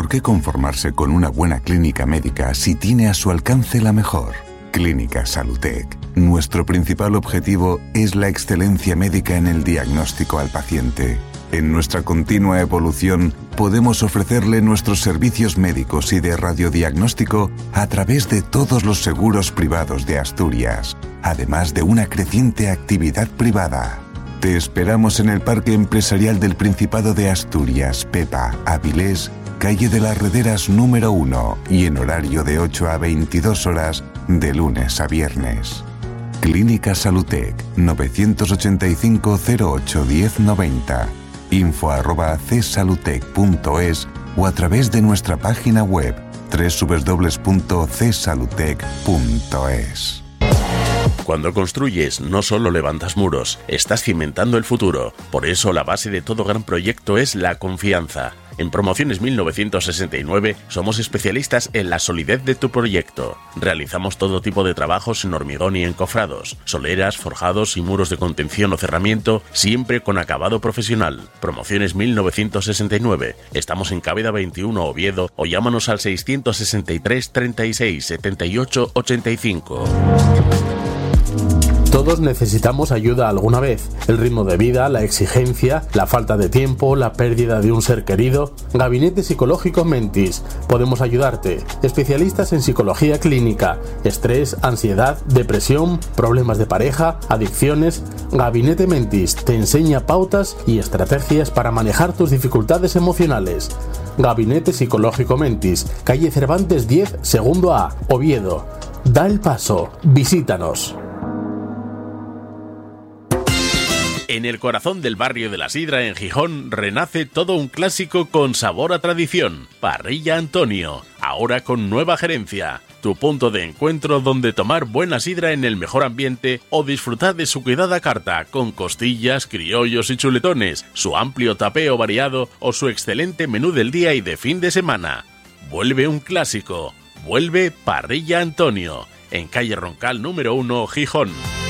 ¿por qué conformarse con una buena clínica médica si tiene a su alcance la mejor? Clínica Salutec. Nuestro principal objetivo es la excelencia médica en el diagnóstico al paciente. En nuestra continua evolución, podemos ofrecerle nuestros servicios médicos y de radiodiagnóstico a través de todos los seguros privados de Asturias, además de una creciente actividad privada. Te esperamos en el Parque Empresarial del Principado de Asturias, Pepa, Avilés, calle de las Rederas número 1 y en horario de 8 a 22 horas de lunes a viernes. Clínica Salutec, 985 08 1090. info@csalutec.es o a través de nuestra página web www.csalutec.es. Cuando construyes, no solo levantas muros, estás cimentando el futuro. Por eso la base de todo gran proyecto es la confianza. En Promociones 1969 somos especialistas en la solidez de tu proyecto. Realizamos todo tipo de trabajos en hormigón y encofrados, soleras, forjados y muros de contención o cerramiento, siempre con acabado profesional. Promociones 1969. Estamos en Cáveda 21, Oviedo, o llámanos al 663 36 78 85. Todos necesitamos ayuda alguna vez. El ritmo de vida, la exigencia, la falta de tiempo, la pérdida de un ser querido. Gabinete Psicológico Mentis. Podemos ayudarte. Especialistas en psicología clínica, estrés, ansiedad, depresión, problemas de pareja, adicciones. Gabinete Mentis te enseña pautas y estrategias para manejar tus dificultades emocionales. Gabinete Psicológico Mentis, calle Cervantes 10, segundo A, Oviedo. Da el paso. Visítanos. En el corazón del barrio de la Sidra, en Gijón, renace todo un clásico con sabor a tradición. Parrilla Antonio, ahora con nueva gerencia. Tu punto de encuentro donde tomar buena sidra en el mejor ambiente o disfrutar de su cuidada carta con costillas, criollos y chuletones, su amplio tapeo variado o su excelente menú del día y de fin de semana. Vuelve un clásico. Vuelve Parrilla Antonio, en calle Roncal número 1, Gijón.